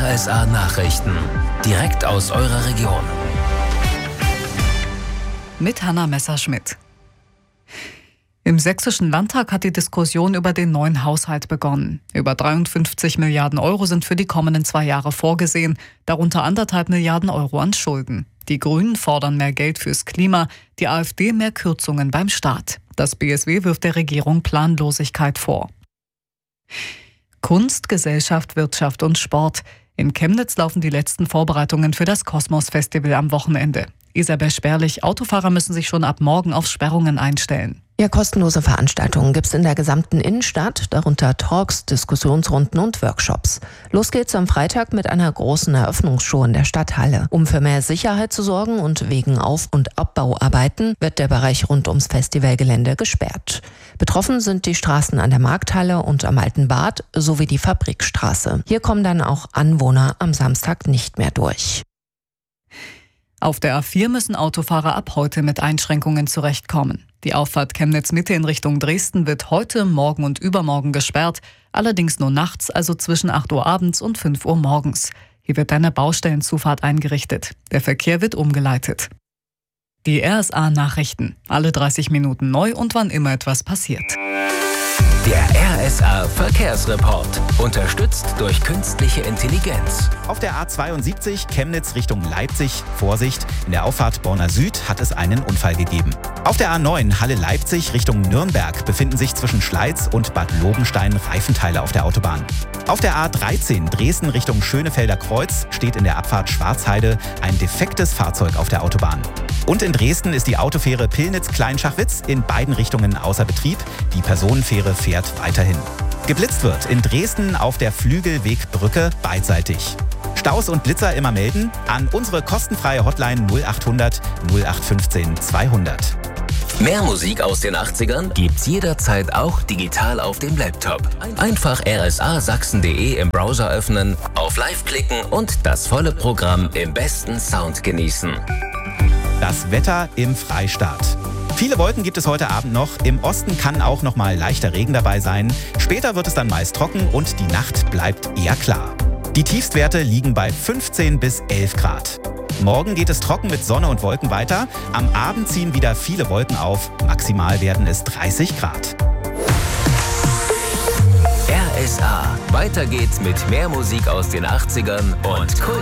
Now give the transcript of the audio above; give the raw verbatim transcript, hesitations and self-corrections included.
R S A Nachrichten. Direkt aus eurer Region. Mit Hanna Messerschmidt. Im Sächsischen Landtag hat die Diskussion über den neuen Haushalt begonnen. Über dreiundfünfzig Milliarden Euro sind für die kommenden zwei Jahre vorgesehen, darunter anderthalb Milliarden Euro an Schulden. Die Grünen fordern mehr Geld fürs Klima, die AfD mehr Kürzungen beim Staat. Das B S W wirft der Regierung Planlosigkeit vor. Kunst, Gesellschaft, Wirtschaft und Sport. In Chemnitz laufen die letzten Vorbereitungen für das Kosmos-Festival am Wochenende. Isabel Sperlich, Autofahrer müssen sich schon ab morgen auf Sperrungen einstellen. Ja, kostenlose Veranstaltungen gibt's in der gesamten Innenstadt, darunter Talks, Diskussionsrunden und Workshops. Los geht's am Freitag mit einer großen Eröffnungsshow in der Stadthalle. Um für mehr Sicherheit zu sorgen und wegen Auf- und Abbauarbeiten wird der Bereich rund ums Festivalgelände gesperrt. Betroffen sind die Straßen an der Markthalle und am Alten Bad sowie die Fabrikstraße. Hier kommen dann auch Anwohner am Samstag nicht mehr durch. Auf der A vier müssen Autofahrer ab heute mit Einschränkungen zurechtkommen. Die Auffahrt Chemnitz-Mitte in Richtung Dresden wird heute, morgen und übermorgen gesperrt, allerdings nur nachts, also zwischen acht Uhr abends und fünf Uhr morgens. Hier wird eine Baustellenzufahrt eingerichtet. Der Verkehr wird umgeleitet. Die R S A Nachrichten. Alle dreißig Minuten neu und wann immer etwas passiert. Der R S A Verkehrsreport. Unterstützt durch künstliche Intelligenz. Auf der A zweiundsiebzig Chemnitz Richtung Leipzig. Vorsicht, in der Auffahrt Borna Süd hat es einen Unfall gegeben. Auf der A neun Halle-Leipzig Richtung Nürnberg befinden sich zwischen Schleiz und Bad Lobenstein Reifenteile auf der Autobahn. Auf der A dreizehn Dresden Richtung Schönefelder Kreuz steht in der Abfahrt Schwarzheide ein defektes Fahrzeug auf der Autobahn. Und in Dresden ist die Autofähre Pillnitz-Kleinschachwitz in beiden Richtungen außer Betrieb. Die Personenfähre fährt weiterhin. Geblitzt wird in Dresden auf der Flügelwegbrücke beidseitig. Staus und Blitzer immer melden an unsere kostenfreie Hotline null achthundert null acht fünfzehn zweihundert. Mehr Musik aus den achtzigern gibt's jederzeit auch digital auf dem Laptop. Einfach r s a sachsen punkt d e im Browser öffnen, auf Live klicken und das volle Programm im besten Sound genießen. Das Wetter im Freistaat. Viele Wolken gibt es heute Abend noch. Im Osten kann auch noch mal leichter Regen dabei sein. Später wird es dann meist trocken und die Nacht bleibt eher klar. Die Tiefstwerte liegen bei fünfzehn bis elf Grad. Morgen geht es trocken mit Sonne und Wolken weiter. Am Abend ziehen wieder viele Wolken auf. Maximal werden es dreißig Grad. R S A. Weiter geht's mit mehr Musik aus den achtzigern und Kult.